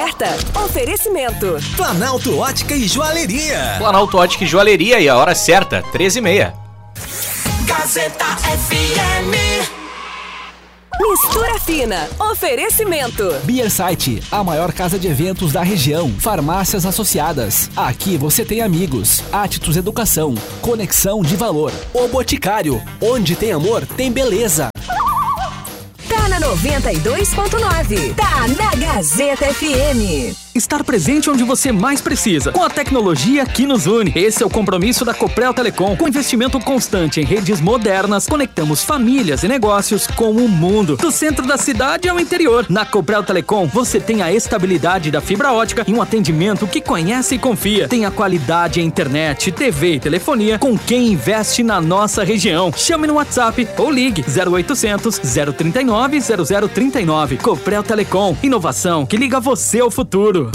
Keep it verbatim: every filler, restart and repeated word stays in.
certa. Oferecimento. Planalto Ótica e Joalheria. Planalto Ótica e Joalheria e a hora certa, treze e meia. Gazeta F M. Mistura Fina. Oferecimento. Beer Site, a maior casa de eventos da região. Farmácias associadas. Aqui você tem amigos. Atitudes Educação. Conexão de valor. O Boticário. Onde tem amor, tem beleza. Tá na noventa e dois ponto nove. Tá na Gazeta F M. Estar presente onde você mais precisa, com a tecnologia que nos une. Esse é o compromisso da Coprel Telecom. Com investimento constante em redes modernas, conectamos famílias e negócios com o mundo. Do centro da cidade ao interior. Na Coprel Telecom, você tem a estabilidade da fibra ótica e um atendimento que conhece e confia. Tem a qualidade em internet, T V e telefonia com quem investe na nossa região. Chame no WhatsApp ou ligue zero oitocentos, zero trinta e nove, zero zero trinta e nove. Coprel Telecom, inovação que liga você ao futuro.